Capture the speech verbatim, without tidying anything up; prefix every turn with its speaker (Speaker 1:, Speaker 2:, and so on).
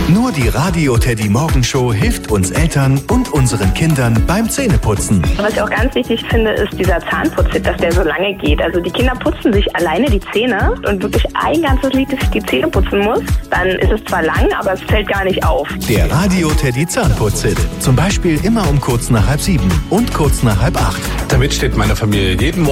Speaker 1: Nur die Radio Teddy Morgenshow hilft uns Eltern und unseren Kindern beim Zähneputzen.
Speaker 2: Was ich auch ganz wichtig finde, ist dieser Zahnputztipp, dass der so lange geht. Also die Kinder putzen sich alleine die Zähne und wirklich ein ganzes Lied, dass ich die Zähne putzen muss. Dann ist es zwar lang, aber es fällt gar nicht auf.
Speaker 1: Der Radio Teddy Zahnputztipp. Zum Beispiel immer um kurz nach halb sieben und kurz nach halb acht.
Speaker 3: Damit steht meine Familie jeden Morgen